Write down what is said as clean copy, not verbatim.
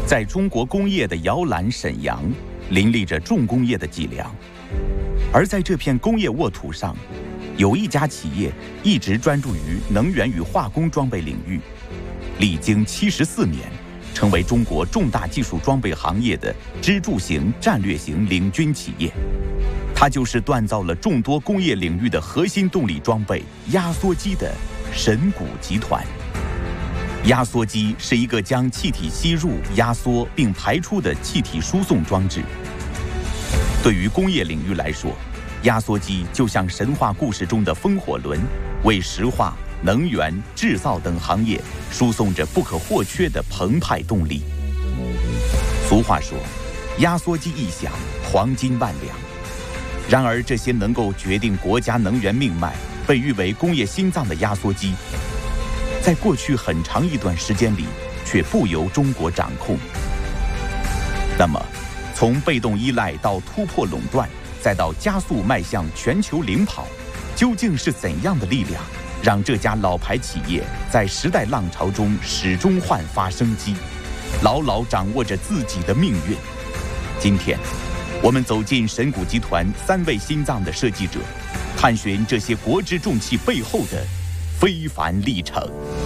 在中国工业的摇篮沈阳，林立着重工业的脊梁。而在这片工业沃土上，有一家企业一直专注于能源与化工装备领域，历经74年，成为中国重大技术装备行业的支柱型战略型领军企业。它就是锻造了众多工业领域的核心动力装备压缩机的神谷集团。压缩机是一个将气体吸入、压缩并排出的气体输送装置。对于工业领域来说，压缩机就像神话故事中的风火轮，为石化、能源、制造等行业输送着不可或缺的澎湃动力。俗话说，压缩机一响，黄金万两。然而，这些能够决定国家能源命脉、被誉为工业心脏的压缩机，在过去很长一段时间里却不由中国掌控。那么，从被动依赖到突破垄断，再到加速迈向全球领跑，究竟是怎样的力量，让这家老牌企业在时代浪潮中始终焕发生机，牢牢掌握着自己的命运？今天，我们走进神谷集团3位心脏的设计者，探寻这些国之重器背后的非凡历程。